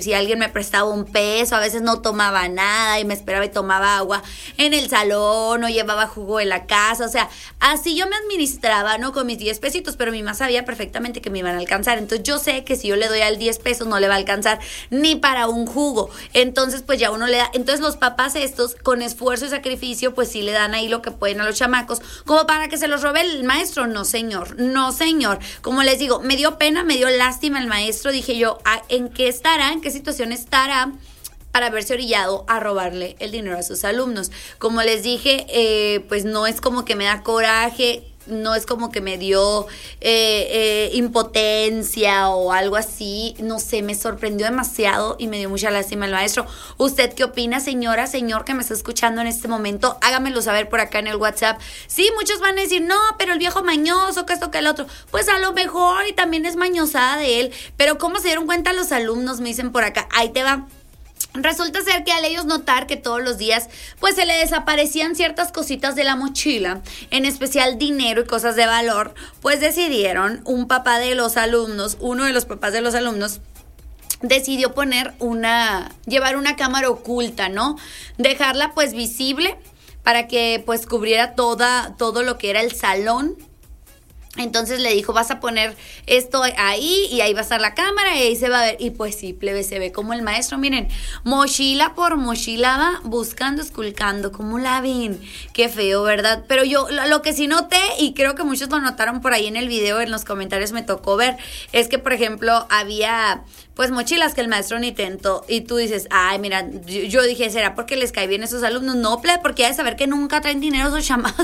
Si alguien me prestaba un peso, a veces no tomaba nada y me esperaba y tomaba agua en el salón o llevaba jugo en la casa. O sea, así yo me administraba, ¿no? Con mis 10 pesitos, pero mi mamá sabía perfectamente que me iban a alcanzar. Entonces yo sé que si yo le doy al 10 pesos no le va a alcanzar ni para un jugo. Entonces pues ya uno le da. Entonces los papás estos, con esfuerzo y sacrificio, pues sí le dan ahí lo que pueden a los chamacos, como para que se los robe el maestro. No, señor, no, señor. Como les digo, me dio pena, me dio lástima el maestro. Dije yo, ¿en qué estará? ¿En qué situación estará para haberse orillado a robarle el dinero a sus alumnos? Como les dije, pues no es como que me da coraje, no es como que me dio impotencia o algo así. No sé, me sorprendió demasiado y me dio mucha lástima el maestro. ¿Usted qué opina, señora, señor que me está escuchando en este momento? Hágamelo saber por acá en el WhatsApp. Sí, muchos van a decir, no, pero el viejo mañoso, que esto, que el otro. Pues a lo mejor y también es mañosada de él. Pero ¿cómo se dieron cuenta los alumnos? Me dicen por acá. Ahí te va. Resulta ser que al ellos notar que todos los días pues se le desaparecían ciertas cositas de la mochila, en especial dinero y cosas de valor, pues decidieron, uno de los papás de los alumnos decidió llevar una cámara oculta, ¿no? Dejarla pues visible para que pues cubriera todo lo que era el salón. Entonces le dijo, vas a poner esto ahí y ahí va a estar la cámara y ahí se va a ver. Y pues sí, plebe, se ve como el maestro, miren, mochila por mochila va buscando, esculcando. ¿Cómo la ven? Qué feo, ¿verdad? Pero yo lo que sí noté, y creo que muchos lo notaron por ahí en el video, en los comentarios me tocó ver, es que, por ejemplo, había pues mochilas que el maestro ni tentó. Y tú dices, ay, mira, yo dije, ¿será porque les cae bien a esos alumnos? No, plebe, porque hay de saber que nunca traen dinero esos chamacos.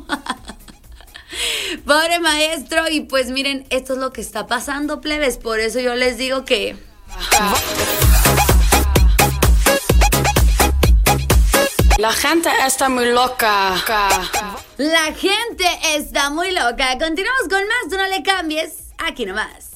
Pobre maestro. Y pues miren, esto es lo que está pasando, plebes. Por eso yo les digo que la gente está muy loca. La gente está muy loca. Continuamos con más, tú no le cambies. Aquí nomás.